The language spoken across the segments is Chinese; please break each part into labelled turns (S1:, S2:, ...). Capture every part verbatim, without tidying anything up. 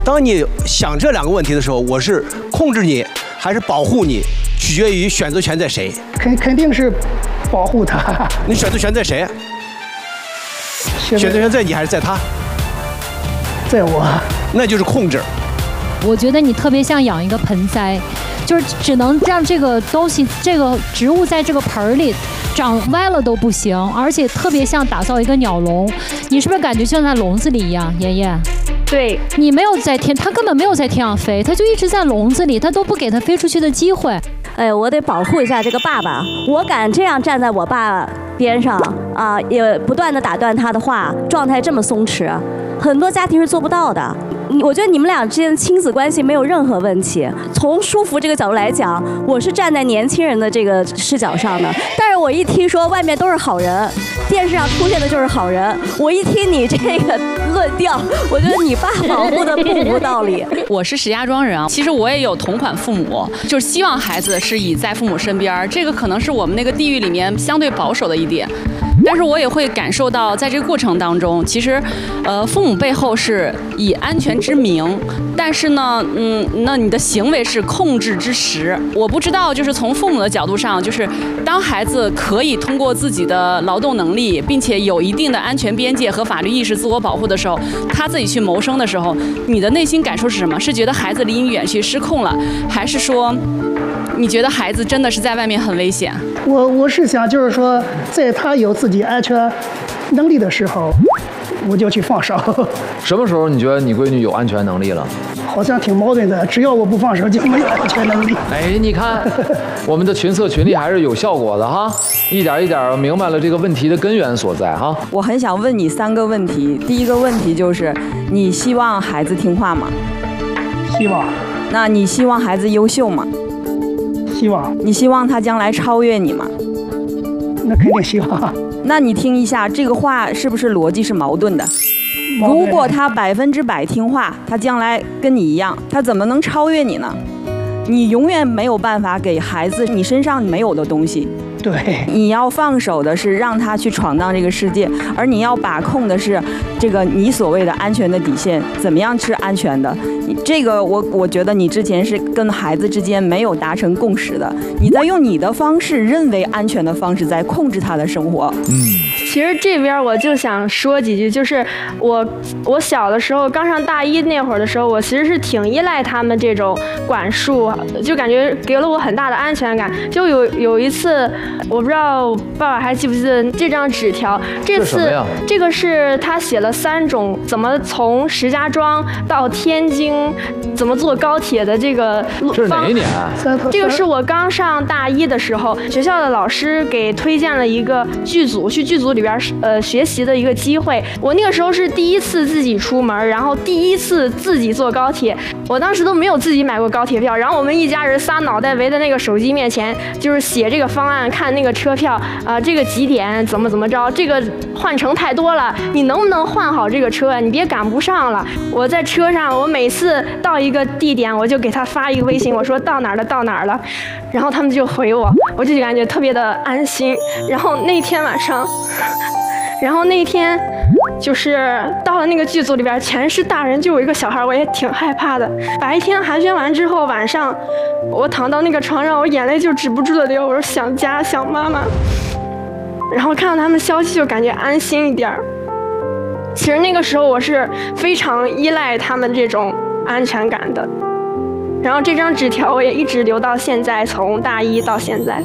S1: 当你想这两个问题的时候，我是控制你还是保护你，取决于选择权在谁。
S2: 肯肯定是保护他。
S1: 你选择权在谁？选择权在你还是在他？
S2: 在我。
S1: 那就是控制。
S3: 我觉得你特别像养一个盆栽，就是只能让这个东西、这个植物在这个盆里长歪了都不行，而且特别像打造一个鸟笼。你是不是感觉像在笼子里一样，妍妍？
S4: 对，
S3: 你没有在天，它根本没有在天上飞，它就一直在笼子里，它都不给它飞出去的机会。
S5: 哎，我得保护一下这个爸爸，我敢这样站在我爸边上啊，也不断的打断他的话，状态这么松弛，很多家庭是做不到的。我觉得你们俩之间的亲子关系没有任何问题。从舒服这个角度来讲，我是站在年轻人的这个视角上的。但是我一听说外面都是好人，电视上出现的就是好人，我一听你这个论调，我觉得你爸保护的不无道理。
S6: 我是石家庄人啊，其实我也有同款父母，就是希望孩子是以在父母身边，这个可能是我们那个地域里面相对保守的一点。但是我也会感受到，在这个过程当中，其实，呃，父母背后是以安全之名，但是呢，嗯，那你的行为是控制之实。我不知道，就是从父母的角度上，就是当孩子可以通过自己的劳动能力，并且有一定的安全边界和法律意识、自我保护的时候，他自己去谋生的时候，你的内心感受是什么？是觉得孩子离你远去、失控了，还是说？你觉得孩子真的是在外面很危险？
S2: 我我是想，就是说，在他有自己安全能力的时候，我就去放手。
S7: 什么时候你觉得你闺女有安全能力了？
S2: 好像挺矛盾的，只要我不放手，就没有安全能力。
S7: 哎，你看，我们的群策群力还是有效果的哈，一点一点明白了这个问题的根源所在哈。
S8: 我很想问你三个问题，第一个问题就是，你希望孩子听话吗？
S2: 希望。
S8: 那你希望孩子优秀吗？
S2: 希望。
S8: 你希望他将来超越你吗？
S2: 那肯定希望。
S8: 那你听一下，这个话是不是逻辑是矛盾的？如果他百分之百听话，他将来跟你一样，他怎么能超越你呢？你永远没有办法给孩子你身上没有的东西。
S2: 对，
S8: 你要放手的是让他去闯荡这个世界，而你要把控的是这个你所谓的安全的底线，怎么样是安全的？这个我我觉得你之前是跟孩子之间没有达成共识的，你在用你的方式认为安全的方式在控制他的生活。
S7: 嗯，
S4: 其实这边我就想说几句，就是我我小的时候刚上大一那会儿的时候，我其实是挺依赖他们这种管束，就感觉给了我很大的安全感。就有有一次。我不知道爸爸还记不记得这张纸条？这次这个是他写了三种怎么从石家庄到天津，怎么坐高铁的这个路。
S7: 这是哪一年？
S4: 这个是我刚上大一的时候，学校的老师给推荐了一个剧组，去剧组里边呃学习的一个机会。我那个时候是第一次自己出门，然后第一次自己坐高铁。我当时都没有自己买过高铁票，然后我们一家人仨脑袋围在那个手机面前，就是写这个方案。看那个车票啊、呃，这个几点怎么怎么着？这个换乘太多了，你能不能换好这个车？你别赶不上了。我在车上，我每次到一个地点，我就给他发一个微信，我说到哪儿了，到哪儿了，然后他们就回我，我就感觉特别的安心。然后那天晚上，然后那天就是到了那个剧组里边，全是大人，就有一个小孩，我也挺害怕的。白天寒暄完之后，晚上我躺到那个床上，我眼泪就止不住的流，我说想家想妈妈。然后看到他们消息就感觉安心一点。其实那个时候我是非常依赖他们这种安全感的。然后这张纸条我也一直留到现在，从大一到现在。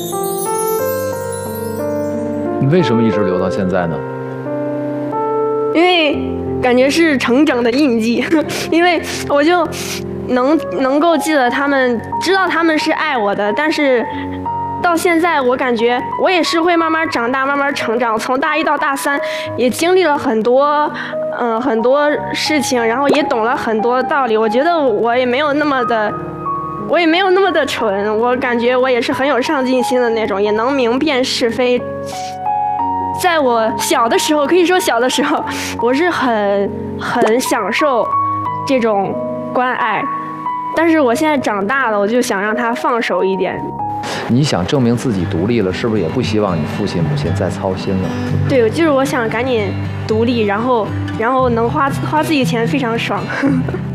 S7: 你为什么一直留到现在呢？
S4: 因为感觉是成长的印记，因为我就能能够记得他们，知道他们是爱我的，但是到现在我感觉我也是会慢慢长大，慢慢成长。从大一到大三，也经历了很多，嗯、呃，很多事情，然后也懂了很多道理。我觉得我也没有那么的。我也没有那么的蠢，我感觉我也是很有上进心的那种，也能明辨是非。在我小的时候，可以说小的时候，我是很很享受这种关爱，但是我现在长大了，我就想让他放手一点。
S7: 你想证明自己独立了，是不是也不希望你父亲母亲再操心了？
S4: 对，就是我想赶紧独立，然后然后能花花自己钱，非常爽。